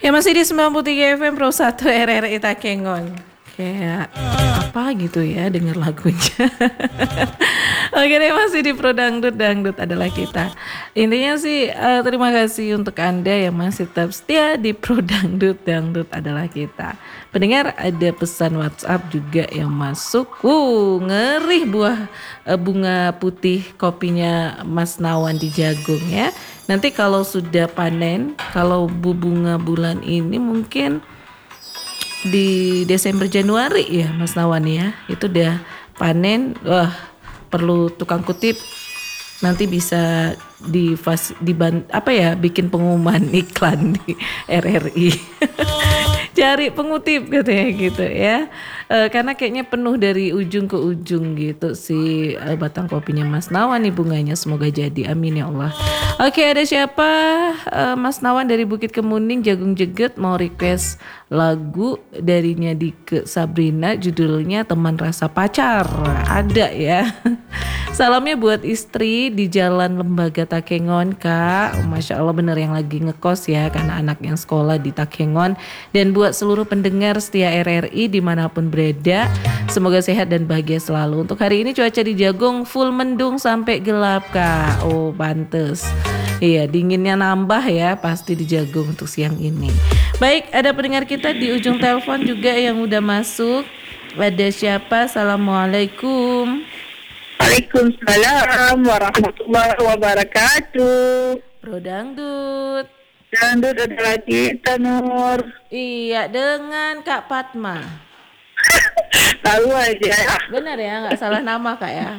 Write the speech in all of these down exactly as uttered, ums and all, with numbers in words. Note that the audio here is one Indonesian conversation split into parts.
Ya masih di sembilan puluh tiga F M Pro satu R R I Takengon. Kayak apa gitu ya denger lagunya. Oke deh, masih di Pro Dangdut, Dangdut adalah kita. Intinya sih uh, terima kasih untuk Anda yang masih tetap setia di Pro Dangdut, Dangdut adalah kita. Pendengar, ada pesan WhatsApp juga yang masuk. Uh, ngeri buah uh, bunga putih kopinya Mas Nawan di Jagung ya. Nanti kalau sudah panen, kalau bu bunga bulan ini mungkin di Desember Januari ya Mas Nawan ya, itu udah panen. Wah, perlu tukang kutip, nanti bisa di fas, di ban, apa ya bikin pengumuman iklan di R R I. Cari pengutip katanya gitu ya, e, karena kayaknya penuh dari ujung ke ujung gitu si e, batang kopinya Mas Nawan nih bunganya, semoga jadi, amin ya Allah. Oke, ada siapa? E, Mas Nawan dari Bukit Kemuning, Jagung Jeget mau request lagu darinya Dike Sabrina, judulnya Teman Rasa Pacar. Ada ya. Salamnya buat istri di Jalan Lembaga Takengon Kak. Masya Allah, bener yang lagi ngekos ya, karena anak yang sekolah di Takengon. Dan buat seluruh pendengar setia R R I dimanapun berada, semoga sehat dan bahagia selalu. Untuk hari ini cuaca di Jagung full mendung sampai gelap Kak. Oh pantes. Iya, dinginnya nambah ya pasti di Jagung untuk siang ini. Baik, ada pendengar kita di ujung telepon juga yang udah masuk. Ada siapa? Assalamualaikum. Waalaikumsalam warahmatullahi wabarakatuh. Pro Dangdut. Dangdut adalah kita, Nur. Iya, dengan Kak Fatma. Tahu aja ya. Benar ya, nggak salah nama Kak ya.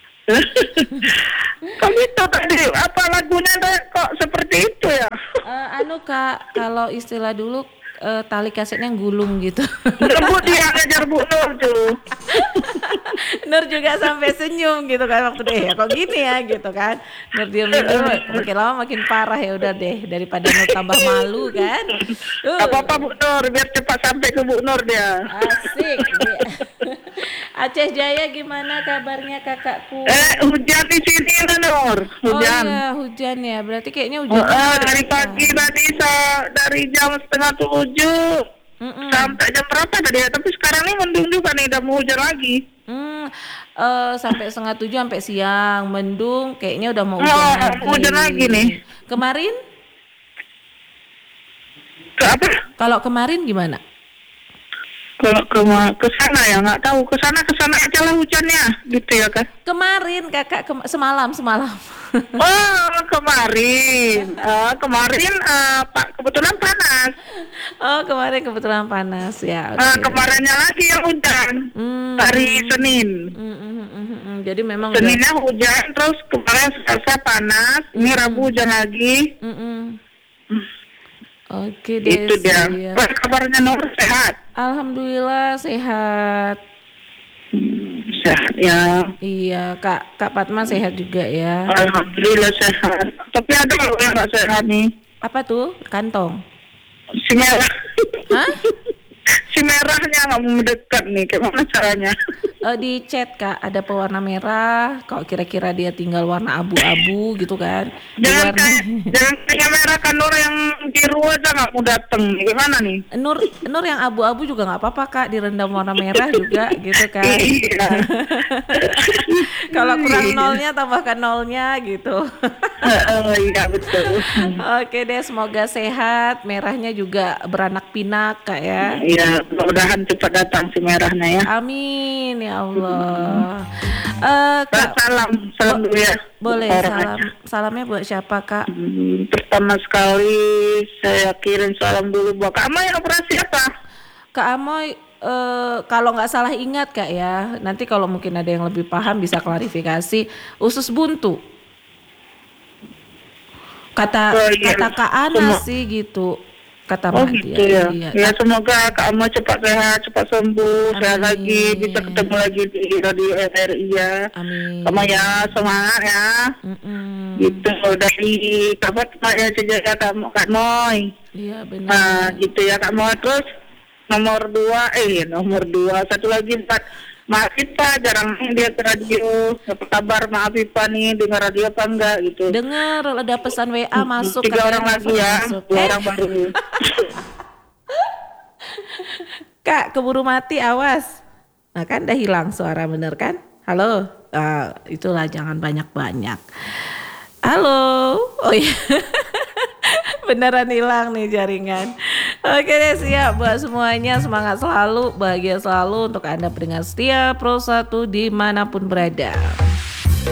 Kok gitu tadi? Apa lagunya kok seperti itu ya? Uh, anu Kak, kalau istilah dulu uh, tali kasetnya gulung gitu. Rebut dia ngajar Bu Nur tuh. Nur juga sampai senyum gitu kan waktu deh ya kok gini ya gitu kan. Nur diam-diam makin lama makin parah, ya udah deh daripada Nur tambah malu kan. Uh. Gak apa-apa Bu Nur, biar cepat sampai ke Bu Nur dia. Asik. Aceh Jaya gimana kabarnya kakakku? Eh hujan di sini Nur, hujan. Oh iya hujan ya, berarti kayaknya hujan. Oh, uh, dari pagi tadi sa- dari jam setengah tujuh Mm-mm. sampai jam berapa tadi ya? Tapi sekarang ini mendung juga nih, udah mau hujan lagi. Hmm, uh, sampai setengah tujuh sampai siang mendung, kayaknya udah mau hujan oh, lagi. hujan lagi nih. Kemarin? Ke apa? Kalau kemarin gimana? Kalau ke ke sana ya nggak tahu, ke sana ke sana aja lah hujannya gitu ya kan. Kemarin kakak ke, semalam semalam. Oh kemarin, uh, kemarin uh, pak kebetulan panas. Oh kemarin kebetulan panas ya. Okay. Uh, Okay. kemarinnya lagi yang hujan hmm. hari Senin. Hmm, hmm, hmm, hmm, hmm. Jadi memang Seninnya udah... hujan, terus kemarin Selasa panas, hmm. ini Rabu hujan lagi. Hmm, hmm. Hmm. Oke deh. Itu dia. Apa kabarnya Nur, sehat? Alhamdulillah sehat. Hmm, sehat ya. Iya kak Kak Fatma sehat juga ya. Alhamdulillah sehat. Tapi ada loh yang nggak sehat nih. Apa tuh? Kantong. Si merah. Hah? Si merahnya nggak mau mendekat nih. Gimana caranya? Uh, di chat kak ada pewarna merah. Kalau kira-kira dia tinggal warna abu-abu gitu kan? Jangan warna... kayak jangan kayak merah kan, Nur yang biru aja nggak mau dateng. Gimana nih? Nur Nur yang abu-abu juga nggak apa-apa kak, direndam warna merah juga gitu kan? Iya. Kalau kurang nolnya tambahkan nolnya gitu. Oh iya betul. Oke deh, semoga sehat. Merahnya juga beranak pinak kak ya. Iya, mudah-mudahan cepat datang si merahnya ya. Amin ya Allah. Uh, kak, salam, salam dulu ya. Boleh salam. Salamnya buat siapa kak? Hmm, pertama sekali saya kirim salam dulu buat Kak Amoy. Operasi apa? Kak Amoy, uh, kalau nggak salah ingat kak ya. Nanti kalau mungkin ada yang lebih paham bisa klarifikasi. Usus buntu. Kata oh, iya. kata Kak Ana sih gitu. Kata oh, Mak gitu dia. Ya. Iya. Ya semoga Kak Amoy cepat sehat, cepat sembuh, Amin. sehat lagi, bisa ketemu lagi di radio R R I ya. Amin. Sama ya, semangat ya. Mm-mm. Gitu dari kabar ya sejaga Kak Kak Moy. Iya benar. Nah, gitu ya Kak Moy. Terus nomor dua, eh nomor dua, satu lagi empat. Maaf Pak, jarang dia ke radio. Apa kabar Maaf Pak nih, dengar radio apa enggak gitu. Dengar, ada pesan W A masuk. Tiga orang lagi ya, masuk. dua Eh? orang baru. Kak, keburu mati, awas. Nah kan udah hilang suara, bener kan? Halo, ah, itulah jangan banyak-banyak. Halo, oh iya. Beneran hilang nih jaringan. Oke deh, siap buat semuanya, semangat selalu, bahagia selalu untuk Anda pendengar setia Pro satu dimanapun berada.